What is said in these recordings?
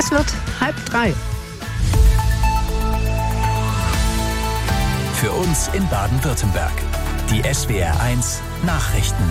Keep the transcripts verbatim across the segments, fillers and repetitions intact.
Es wird halb drei. Für uns in Baden-Württemberg. Die S W R eins Nachrichten.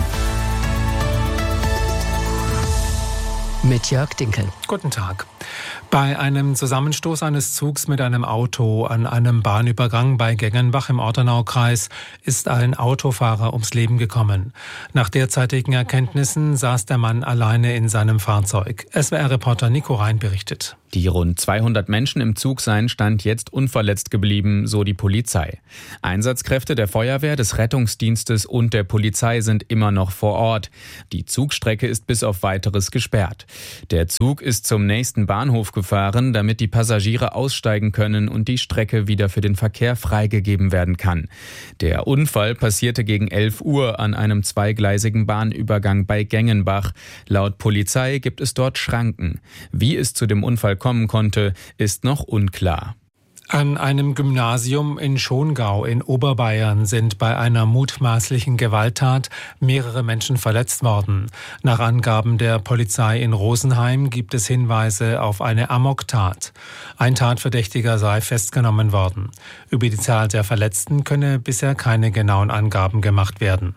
Mit Jörg Dinkel. Guten Tag. Bei einem Zusammenstoß eines Zugs mit einem Auto an einem Bahnübergang bei Gengenbach im Ortenaukreis ist ein Autofahrer ums Leben gekommen. Nach derzeitigen Erkenntnissen saß der Mann alleine in seinem Fahrzeug. S W R-Reporter Nico Rhein berichtet. Die rund zweihundert Menschen im Zug seien Stand jetzt unverletzt geblieben, so die Polizei. Einsatzkräfte der Feuerwehr, des Rettungsdienstes und der Polizei sind immer noch vor Ort. Die Zugstrecke ist bis auf Weiteres gesperrt. Der Zug ist zum nächsten Bahnhof gefahren, damit die Passagiere aussteigen können und die Strecke wieder für den Verkehr freigegeben werden kann. Der Unfall passierte gegen elf Uhr an einem zweigleisigen Bahnübergang bei Gengenbach. Laut Polizei gibt es dort Schranken. Wie es zu dem Unfall kommen konnte, ist noch unklar. An einem Gymnasium in Schongau in Oberbayern sind bei einer mutmaßlichen Gewalttat mehrere Menschen verletzt worden. Nach Angaben der Polizei in Rosenheim gibt es Hinweise auf eine Amoktat. Ein Tatverdächtiger sei festgenommen worden. Über die Zahl der Verletzten könne bisher keine genauen Angaben gemacht werden.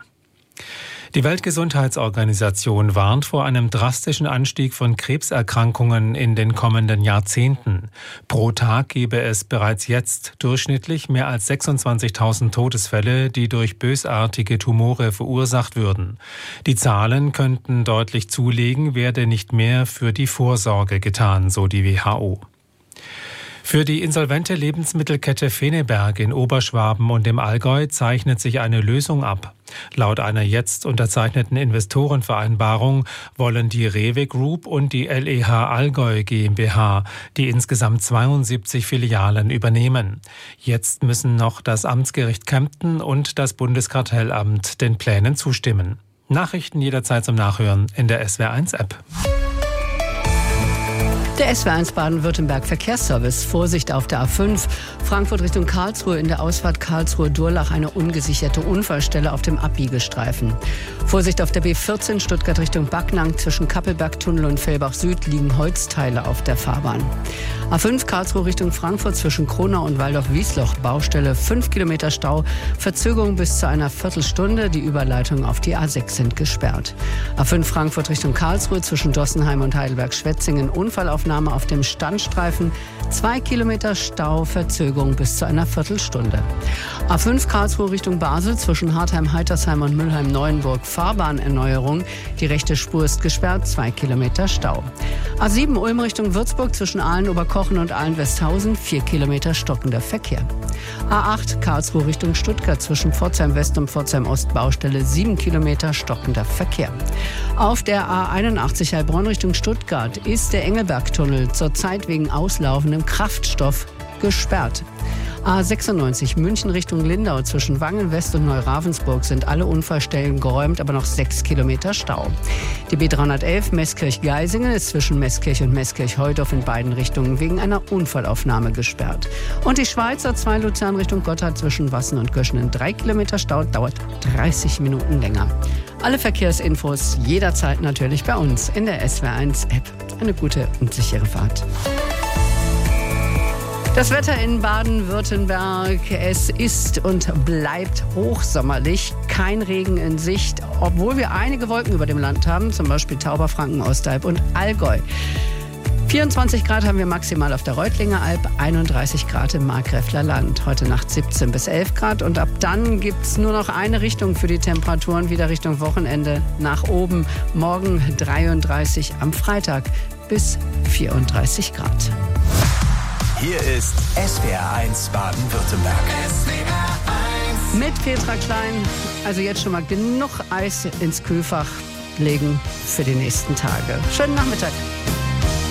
Die Weltgesundheitsorganisation warnt vor einem drastischen Anstieg von Krebserkrankungen in den kommenden Jahrzehnten. Pro Tag gebe es bereits jetzt durchschnittlich mehr als sechsundzwanzigtausend Todesfälle, die durch bösartige Tumore verursacht würden. Die Zahlen könnten deutlich zulegen, werde nicht mehr für die Vorsorge getan, so die W H O. Für die insolvente Lebensmittelkette Feneberg in Oberschwaben und im Allgäu zeichnet sich eine Lösung ab. Laut einer jetzt unterzeichneten Investorenvereinbarung wollen die Rewe Group und die L E H Allgäu GmbH die insgesamt zweiundsiebzig Filialen übernehmen. Jetzt müssen noch das Amtsgericht Kempten und das Bundeskartellamt den Plänen zustimmen. Nachrichten jederzeit zum Nachhören in der S W R eins App. Der S W R eins Baden-Württemberg Verkehrsservice. Vorsicht auf der A fünf. Frankfurt Richtung Karlsruhe, in der Ausfahrt Karlsruhe-Durlach eine ungesicherte Unfallstelle auf dem Abbiegestreifen. Vorsicht auf der B vierzehn Stuttgart Richtung Backnang. Zwischen Kappelbergtunnel und Fellbach Süd liegen Holzteile auf der Fahrbahn. A fünf Karlsruhe Richtung Frankfurt zwischen Kronau und Waldorf-Wiesloch. Baustelle fünf Kilometer Stau. Verzögerung bis zu einer Viertelstunde. Die Überleitungen auf die A sechs sind gesperrt. A fünf Frankfurt Richtung Karlsruhe zwischen Dossenheim und Heidelberg-Schwetzingen. Unfallaufnahme auf dem Standstreifen. Zwei Kilometer Stau, Verzögerung bis zu einer Viertelstunde. A fünf Karlsruhe Richtung Basel zwischen Hartheim-Heitersheim und Mülheim-Neuenburg. Fahrbahnerneuerung. Die rechte Spur ist gesperrt. Zwei Kilometer Stau. A sieben Ulm Richtung Würzburg zwischen Aalen-Oberkochen und Aalen-Westhausen. Vier Kilometer stockender Verkehr. A acht Karlsruhe Richtung Stuttgart zwischen Pforzheim-West und Pforzheim-Ost. Baustelle. Sieben Kilometer stockender Verkehr. Auf der A einundachtzig Heilbronn Richtung Stuttgart ist der Engelbergtunnel zurzeit wegen auslaufendem Kraftstoff gesperrt. A sechsundneunzig München Richtung Lindau zwischen Wangen-West und Neuravensburg sind alle Unfallstellen geräumt, aber noch sechs Kilometer Stau. Die B dreihundertelf Meßkirch-Geisingen ist zwischen Meßkirch und Meßkirch-Heudorf in beiden Richtungen wegen einer Unfallaufnahme gesperrt. Und die Schweizer zwei Luzern Richtung Gotthard zwischen Wassen und Göschen in drei Kilometer Stau, dauert dreißig Minuten länger. Alle Verkehrsinfos jederzeit natürlich bei uns in der S W R eins App. Eine gute und sichere Fahrt. Das Wetter in Baden-Württemberg, es ist und bleibt hochsommerlich, kein Regen in Sicht, obwohl wir einige Wolken über dem Land haben, zum Beispiel Tauberfranken, Ostalb und Allgäu. vierundzwanzig Grad haben wir maximal auf der Reutlinger Alb, einunddreißig Grad im Markgräfler Land. Heute Nacht siebzehn bis elf Grad und ab dann gibt's nur noch eine Richtung für die Temperaturen, wieder Richtung Wochenende nach oben. Morgen dreiunddreißig, am Freitag bis vierunddreißig Grad. Hier ist S W R eins Baden-Württemberg. S W R eins mit Petra Klein. Also jetzt schon mal genug Eis ins Kühlfach legen für die nächsten Tage. Schönen Nachmittag.